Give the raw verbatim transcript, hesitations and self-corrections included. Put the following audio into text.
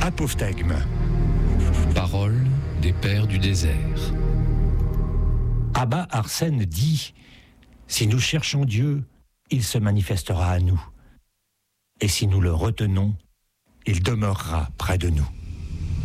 Apophthegme. Parole des pères du désert. Abba Arsène dit : si nous cherchons Dieu, il se manifestera à nous. Et si nous le retenons, il demeurera près de nous.